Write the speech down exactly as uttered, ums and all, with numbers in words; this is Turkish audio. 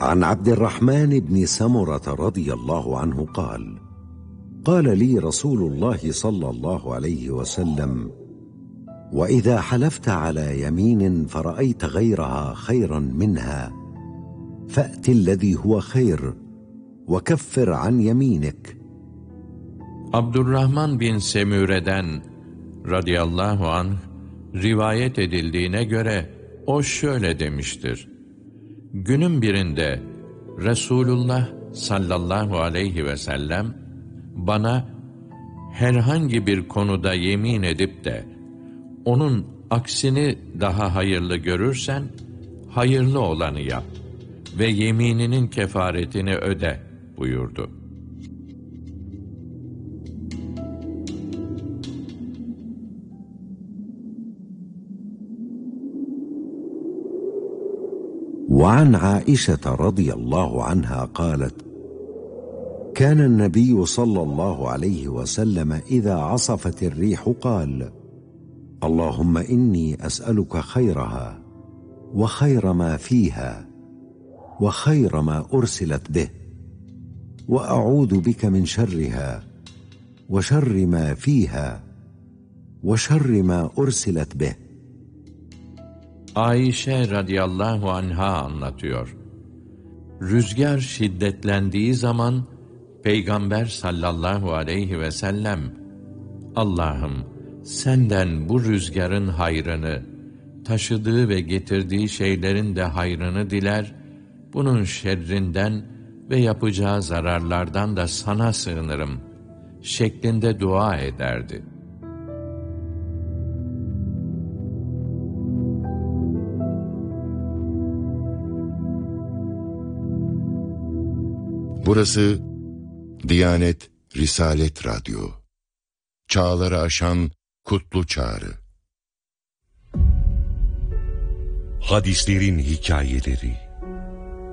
عن عبد الرحمن بن سمرة رضي الله عنه قال: قال لي رسول الله صلى الله عليه وسلم: وإذا حلفت على يمين فرأيت غيرها خيرا منها فأت الذي هو خير وكفر عن يمينك. Abdurrahman bin Semüre'den radıyallahu anh rivayet edildiğine göre o şöyle demiştir: Günün birinde Resulullah sallallahu aleyhi ve sellem bana herhangi bir konuda yemin edip de onun aksini daha hayırlı görürsen hayırlı olanı yap ve yemininin kefaretini öde buyurdu. وعن عائشة رضي الله عنها قالت: كان النبي صلى الله عليه وسلم إذا عصفت الريح قال: اللهم إني أسألك خيرها وخير ما فيها وخير ما أرسلت به وأعوذ بك من شرها وشر ما فيها وشر ما أرسلت به. Ayşe radıyallahu anha anlatıyor. Rüzgar şiddetlendiği zaman Peygamber sallallahu aleyhi ve sellem, Allah'ım senden bu rüzgarın hayrını, taşıdığı ve getirdiği şeylerin de hayrını diler, bunun şerrinden ve yapacağı zararlardan da sana sığınırım şeklinde dua ederdi. Burası Diyanet Risalet Radyo. Çağları aşan kutlu çağrı. Hadislerin hikayeleri.